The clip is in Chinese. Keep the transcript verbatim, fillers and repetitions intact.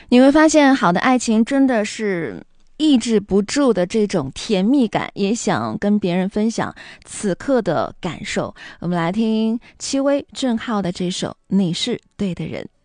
你会发现好的爱情真的是抑制不住的这种甜蜜感，也想跟别人分享此刻的感受。我们来听戚薇、郑浩的这首《你是对的人》。